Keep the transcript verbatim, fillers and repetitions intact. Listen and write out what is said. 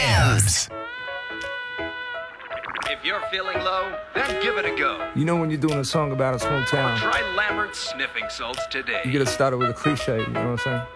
Jams. If you're feeling low, then give it a go. You know when you're doing a song about a small town, Try Lambert's Sniffing Salts today. you gotta start it with a cliche, you know what I'm saying?